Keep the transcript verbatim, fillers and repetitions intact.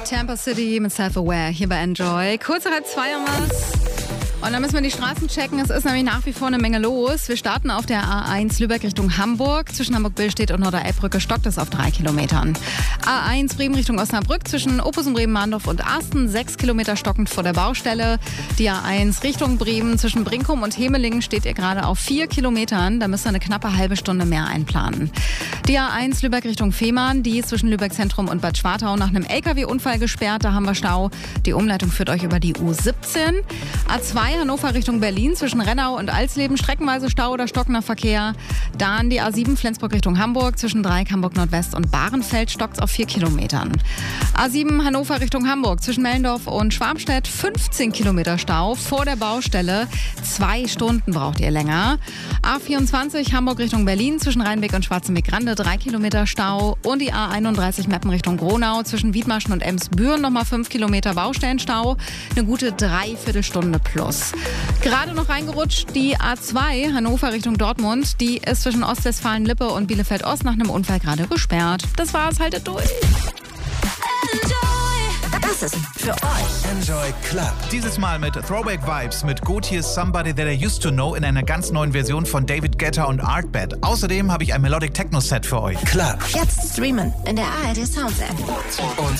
Tampa City mit Self-Aware hier bei Enjoy. Kurz nach halb zwei haben wir's. Und dann müssen wir die Straßen checken. Es ist nämlich nach wie vor eine Menge los. Wir starten auf der A eins Lübeck Richtung Hamburg. Zwischen Hamburg-Billstedt und Norder-Elbbrücke stockt es auf drei Kilometern. A eins Bremen Richtung Osnabrück zwischen Opus und Bremen-Mahndorf und Asten. Sechs Kilometer stockend vor der Baustelle. Die A eins Richtung Bremen zwischen Brinkum und Hemelingen steht ihr gerade auf vier Kilometern. Da müsst ihr eine knappe halbe Stunde mehr einplanen. Die A eins Lübeck Richtung Fehmarn. Die ist zwischen Lübeck Zentrum und Bad Schwartau nach einem L K W-Unfall gesperrt. Da haben wir Stau. Die Umleitung führt euch über die U siebzehn. A zwei Hannover Richtung Berlin zwischen Rennau und Alsleben streckenweise Stau oder stockender Verkehr. Dann die A sieben Flensburg Richtung Hamburg zwischen Dreieck Hamburg Nordwest und Bahrenfeld stockt's auf vier Kilometern. A sieben Hannover Richtung Hamburg zwischen Mellendorf und Schwabstedt fünfzehn Kilometer Stau vor der Baustelle. Zwei Stunden braucht ihr länger. A vierundzwanzig Hamburg Richtung Berlin zwischen Rheinbeck und Schwarzenbeck-Grande drei Kilometer Stau. Und die A einunddreißig Meppen Richtung Gronau zwischen Wiedmaschen und Emsbüren nochmal fünf Kilometer Baustellenstau. Eine gute Dreiviertelstunde plus. Gerade noch reingerutscht die A zwei Hannover Richtung Dortmund. Die ist zwischen Ostwestfalen-Lippe und Bielefeld-Ost nach einem Unfall gerade gesperrt. Das war's, haltet durch. Das ist für euch Enjoy Club. Dieses Mal mit Throwback Vibes mit Gotye's Somebody That I Used To Know in einer ganz neuen Version von David Guetta und Artbed. Außerdem habe ich ein Melodic Techno Set für euch. Club. Jetzt streamen in der A R D Sounds App. Und